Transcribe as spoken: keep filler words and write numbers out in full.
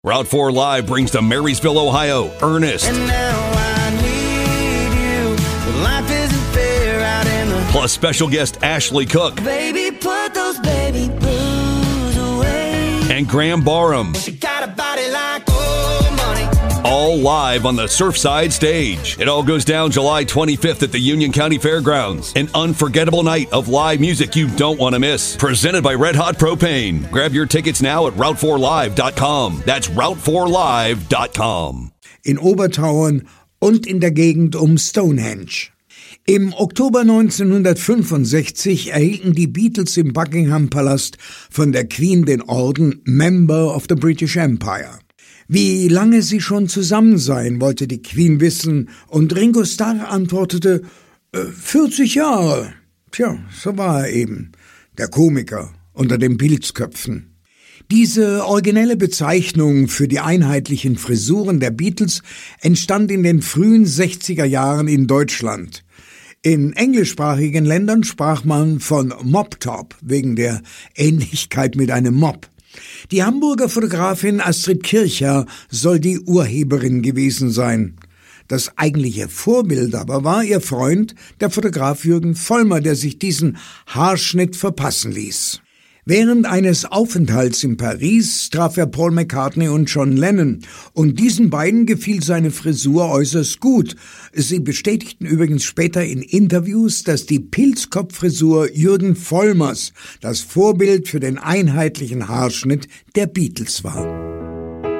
Route four Live brings to Marysville, Ohio, Ernest. And now I need you. But life isn't fair out in the... Plus special guest Ashley Cook. Baby, put those baby blues away. And Graham Barham. She got a body like old money. All live on the Surfside stage. It all goes down July twenty-fifth at the Union County Fairgrounds. An unforgettable night of live music you don't want to miss. Presented by Red Hot Propane. Grab your tickets now at route four live dot com. That's route four live dot com. In Obertauern und in der Gegend um Stonehenge. Im Oktober neunzehnhundertfünfundsechzig erhielten die Beatles im Buckingham-Palast von der Queen den Orden Member of the British Empire. Wie lange sie schon zusammen seien, wollte die Queen wissen, und Ringo Starr antwortete, vierzig Jahre. Tja, so war er eben, der Komiker unter den Pilzköpfen. Diese originelle Bezeichnung für die einheitlichen Frisuren der Beatles entstand in den frühen sechziger Jahren in Deutschland. In englischsprachigen Ländern sprach man von Mop-Top wegen der Ähnlichkeit mit einem Mop. Die Hamburger Fotografin Astrid Kircher soll die Urheberin gewesen sein. Das eigentliche Vorbild aber war ihr Freund, der Fotograf Jürgen Vollmer, der sich diesen Haarschnitt verpassen ließ. Während eines Aufenthalts in Paris traf er Paul McCartney und John Lennon, und diesen beiden gefiel seine Frisur äußerst gut. Sie bestätigten übrigens später in Interviews, dass die Pilzkopffrisur Jürgen Vollmers das Vorbild für den einheitlichen Haarschnitt der Beatles war.